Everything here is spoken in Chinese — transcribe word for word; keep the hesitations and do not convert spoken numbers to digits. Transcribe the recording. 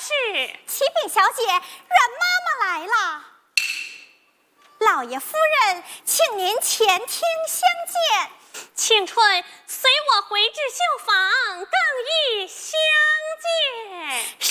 事？ 启禀小姐，阮妈妈来了。老爷夫人，请您前厅相见。 青春，随我回至绣坊，更宜相见。